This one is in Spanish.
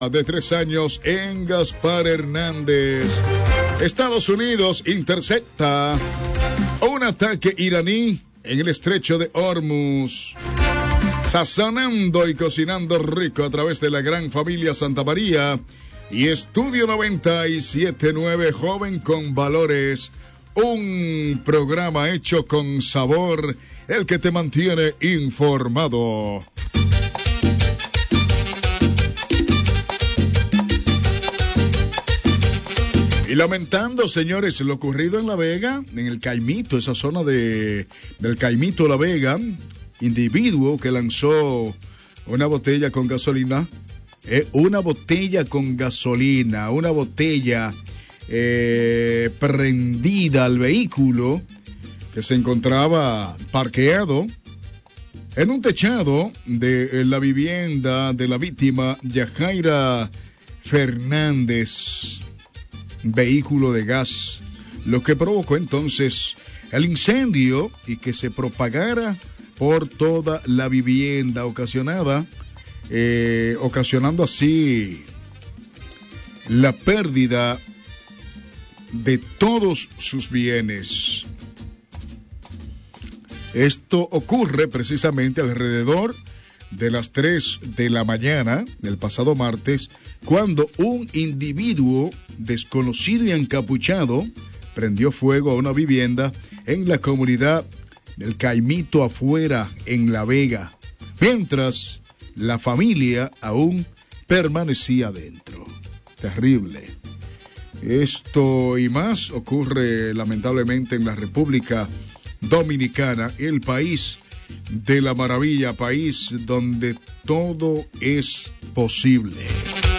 de 3 años en Gaspar Hernández. Estados Unidos intercepta un ataque iraní en el estrecho de Hormuz. Sazonando y cocinando rico a través de la gran familia Santa María y Estudio 97.9, Joven con Valores. Un programa hecho con sabor, el que te mantiene informado. Y lamentando, señores, lo ocurrido en La Vega, en el Caimito, esa zona del Caimito La Vega, individuo que lanzó una botella con gasolina, una botella prendida al vehículo que se encontraba parqueado en un techado de la vivienda de la víctima Yajaira Fernández, vehículo de gas, lo que provocó entonces el incendio y que se propagara por toda la vivienda, ocasionando así la pérdida de todos sus bienes. Esto ocurre precisamente alrededor de las 3 de la mañana del pasado martes, cuando un individuo desconocido y encapuchado prendió fuego a una vivienda en la comunidad del Caimito Afuera, en La Vega, mientras la familia aún permanecía dentro. Terrible. Esto y más ocurre lamentablemente en la República Dominicana, el país de la maravilla, país donde todo es posible.